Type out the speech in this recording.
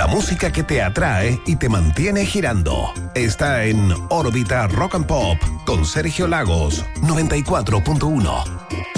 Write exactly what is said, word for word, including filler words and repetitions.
La música que te atrae y te mantiene girando. Está en Órbita Rock and Pop con Sergio Lagos, noventa y cuatro punto uno.